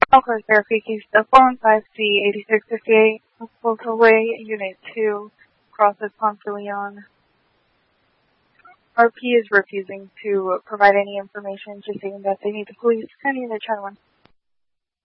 All cars verify case 415C8658, Fulton Way, Unit 2, crosses Ponce de Leon. RP is refusing to provide any information, just saying that they need the police. Any in the channel 1.